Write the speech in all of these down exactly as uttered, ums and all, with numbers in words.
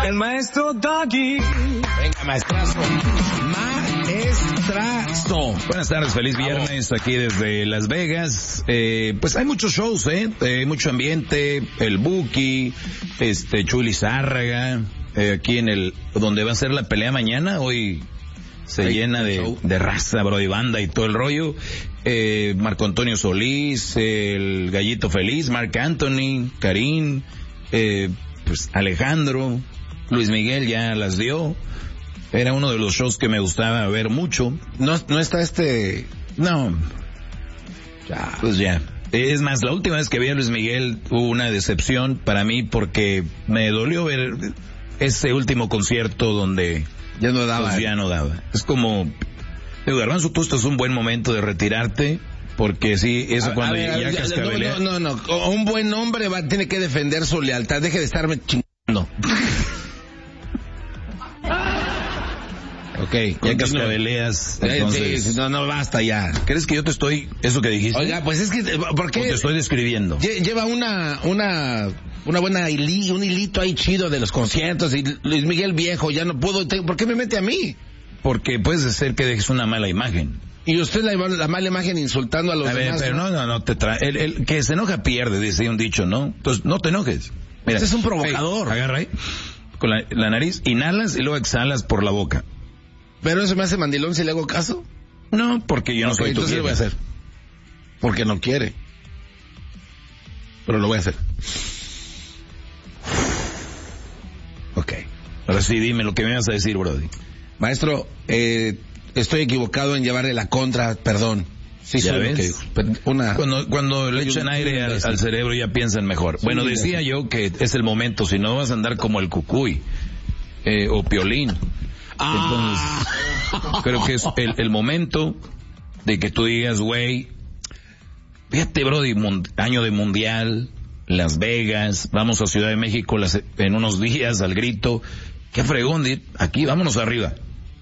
El maestro Doggy. Venga, maestrazo. Maestrazo. Buenas tardes, feliz viernes aquí desde Las Vegas. Eh, pues hay muchos shows, ¿eh? eh mucho ambiente, el Buki, este, Chuy Lizárraga, eh, aquí en el, donde va a ser la pelea mañana, hoy se Ay, llena de, de raza, bro, y banda y todo el rollo. Eh, Marco Antonio Solís, el Gallito Feliz, Marc Anthony, Karim, eh, pues Alejandro, Luis Miguel ya las dio. Era uno de los shows que me gustaba ver mucho. No, no está este... No. Ya. Pues ya. Es más, la última vez que vi a Luis Miguel hubo una decepción para mí porque me dolió ver ese último concierto donde... Ya no daba. Pues ya no daba. Es como... Digo, Garbanzo, tú estás un buen momento de retirarte, porque sí, eso a, cuando a ver, ya, ya cascabelea... No, no, no, un buen hombre va, tiene que defender su lealtad, deje de estarme chingando. Ok, ya cascabeleas, entonces... Sí, no, no, basta ya. ¿Crees que yo te estoy, eso que dijiste? Oiga, pues es que, ¿por qué? O te estoy describiendo. Lleva una, una... Una buena hili, un hilito ahí chido de los conciertos y Luis Miguel viejo, ya no puedo, ¿por qué me mete a mí? Porque puede ser que dejes una mala imagen. Y usted la, la mala imagen insultando a los a ver, demás. Pero no, no, no, te trae. El, el que se enoja pierde, dice un dicho, ¿no? Entonces, no te enojes. Mira, este es un provocador. Hey, agarra ahí, con la, la nariz, inhalas y luego exhalas por la boca. ¿Pero eso me hace mandilón si le hago caso? No, porque yo no okay, soy tu entonces lo voy a hacer. Porque no quiere. Pero lo voy a hacer. Ok. Ahora sí, dime lo que me vas a decir, Brody. Maestro, eh, estoy equivocado en llevarle la contra, perdón. Sí, ¿Ya soy ves? Lo que, una, cuando cuando le echan aire al, al cerebro ya piensan mejor. Sí, bueno, decía sí. yo que es el momento, si no vas a andar como el Cucuy eh, o Piolín. Ah. Entonces, creo que es el, el momento de que tú digas, güey, fíjate, Brody, mund- año de mundial, Las Vegas, vamos a Ciudad de México las, en unos días al grito, qué fregón, aquí vámonos arriba.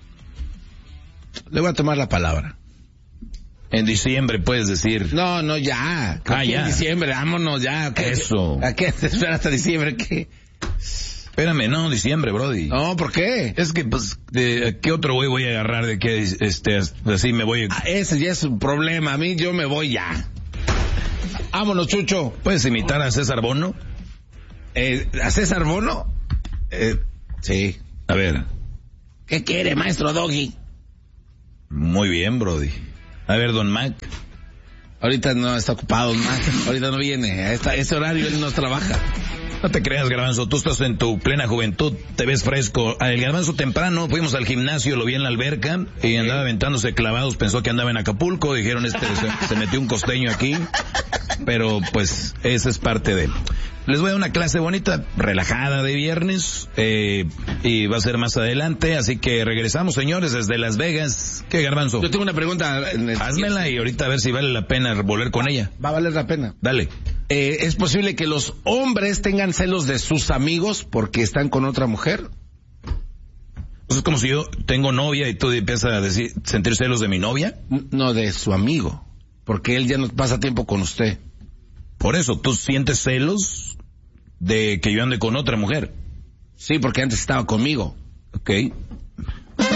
Le voy a tomar la palabra. En diciembre puedes decir. No, no, ya. Ah, ya. En diciembre, vámonos ya. ¿Qué, Eso. ¿A qué te esperas hasta diciembre? ¿Qué? Espérame, no, diciembre, Brody. No, ¿por qué? Es que, pues, ¿de qué otro güey voy a agarrar de que, este, así me voy a... Ah, ese ya es un problema, a mí yo me voy ya. Vámonos, Chucho. ¿Puedes imitar a César Bono? Eh, ¿A César Bono? Eh, sí. A ver. ¿Qué quiere, maestro Doggy? Muy bien, Brody. A ver, Don Mac. Ahorita no está ocupado, Don Mac. Ahorita no viene. A esta, ese horario él no trabaja. No te creas, Garbanzo, tú estás en tu plena juventud, te ves fresco. El Garbanzo temprano, fuimos al gimnasio, lo vi en la alberca, y andaba aventándose clavados, pensó que andaba en Acapulco, dijeron este se, se metió un costeño aquí, pero pues esa es parte de él. Les voy a dar una clase bonita, relajada de viernes, eh, y va a ser más adelante, así que regresamos, señores, desde Las Vegas. ¿Qué, Garbanzo? Yo tengo una pregunta. En el... Házmela y ahorita a ver si vale la pena volver con ella. Va a valer la pena. Dale. Eh, ¿Es posible que los hombres tengan celos de sus amigos porque están con otra mujer? Pues es como si yo tengo novia y tú empiezas a decir, sentir celos de mi novia. No, de su amigo, porque él ya no pasa tiempo con usted. Por eso, ¿tú sientes celos de que yo ande con otra mujer? Sí, porque antes estaba conmigo. Ok.